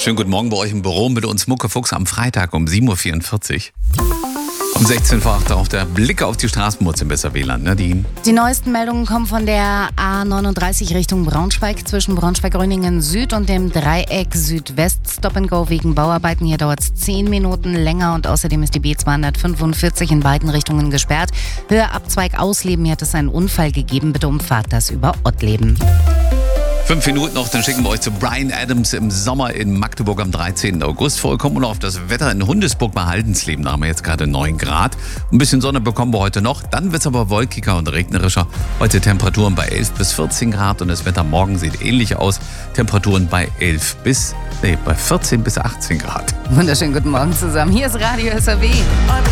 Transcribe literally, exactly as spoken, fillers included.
Schönen guten Morgen bei euch im Büro mit uns Muckefuchs am Freitag um sieben Uhr vierundvierzig. Um sechzehn Uhr acht auch der Blick auf die Straßenmutz im Besser W L A N. Nadine. Die neuesten Meldungen kommen von der A neununddreißig Richtung Braunschweig zwischen Braunschweig-Röningen Süd und dem Dreieck Südwest. Stop and Go wegen Bauarbeiten. Hier dauert es zehn Minuten länger und außerdem ist die B zweihundertfünfundvierzig in beiden Richtungen gesperrt. Höhe Abzweig Ausleben. Hier hat es einen Unfall gegeben. Bitte umfahrt das über Ottleben. Fünf Minuten noch, dann schicken wir euch zu Bryan Adams im Sommer in Magdeburg am dreizehnten August. Vollkommen noch auf das Wetter in Hundesburg bei Haldensleben. Da haben wir jetzt gerade neun Grad. Ein bisschen Sonne bekommen wir heute noch. Dann wird es aber wolkiger und regnerischer. Heute Temperaturen bei elf bis vierzehn Grad und das Wetter morgen sieht ähnlich aus. Temperaturen bei elf bis, nee, bei vierzehn bis achtzehn Grad. Wunderschönen guten Morgen zusammen. Hier ist Radio S R W.